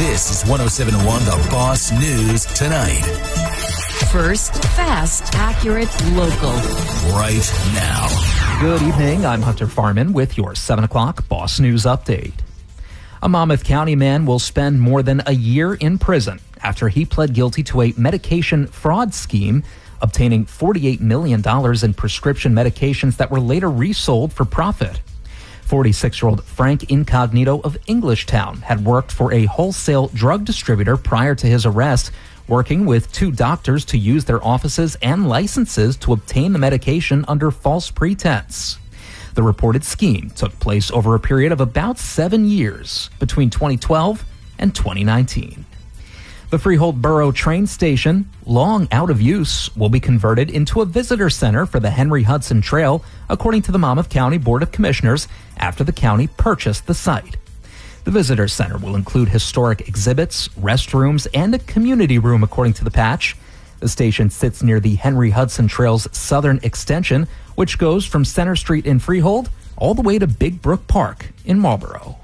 This is 107.1 The Boss News Tonight. First, fast, accurate, local. Right now. Good evening. I'm Hunter Farman with your 7 o'clock Boss News Update. A Monmouth County man will spend more than a year in prison after he pled guilty to a medication fraud scheme, obtaining $48 million in prescription medications that were later resold for profit. 46-year-old Frank Incognito of Englishtown had worked for a wholesale drug distributor prior to his arrest, working with 2 doctors to use their offices and licenses to obtain the medication under false pretense. The reported scheme took place over a period of about 7 years, between 2012 and 2019. The Freehold Borough train station, long out of use, will be converted into a visitor center for the Henry Hudson Trail, according to the Monmouth County Board of Commissioners, after the county purchased the site. The visitor center will include historic exhibits, restrooms, and a community room, according to the patch. The station sits near the Henry Hudson Trail's southern extension, which goes from Center Street in Freehold all the way to Big Brook Park in Marlboro.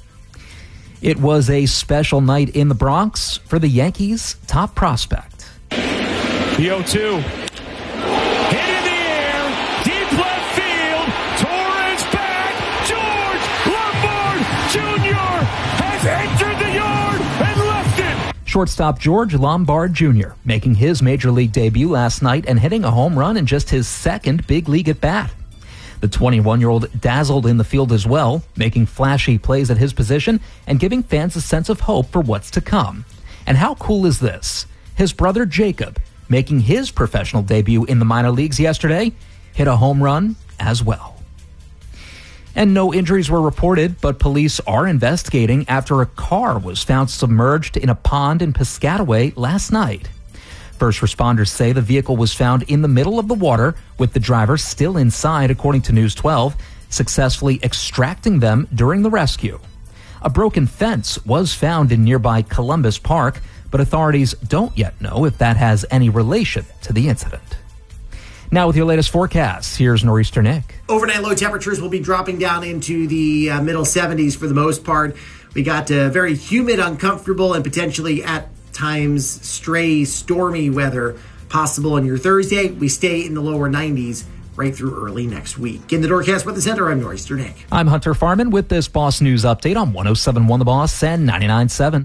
It was a special night in the Bronx for the Yankees' top prospect. The 0-2. Hit in the air. Deep left field. Torres back. George Lombard Jr. has entered the yard and left it. Shortstop George Lombard Jr. making his major league debut last night and hitting a home run in just his second big league at bat. The 21-year-old dazzled in the field as well, making flashy plays at his position and giving fans a sense of hope for what's to come. And how cool is this? His brother Jacob, making his professional debut in the minor leagues yesterday, hit a home run as well. And no injuries were reported, but police are investigating after a car was found submerged in a pond in Piscataway last night. First responders say the vehicle was found in the middle of the water, with the driver still inside, according to News 12, successfully extracting them during the rescue. A broken fence was found in nearby Columbus Park, but authorities don't yet know if that has any relation to the incident. Now with your latest forecast, here's Nor'easter Nick. Overnight low temperatures will be dropping down into the middle 70s for the most part. We got very humid, uncomfortable, and potentially at times stray stormy weather possible on your Thursday. We stay in the lower 90s right through early next week. In the Doorcast Weather Center, I'm Nor'easter Nick. I'm Hunter Farman with this Boss News Update on 107.1 The Boss and 99.7.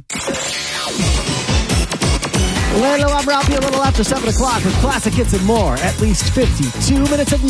Lando, I'm Ralphie, a little after 7 o'clock with classic hits and more. At least 52 minutes of